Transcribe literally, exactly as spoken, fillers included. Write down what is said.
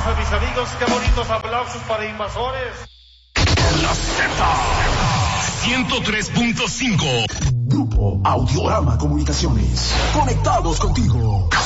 pasa, mis amigos? Qué bonitos aplausos para invasores. La Z ciento tres punto cinco. Grupo Audiorama Comunicaciones. Conectados contigo.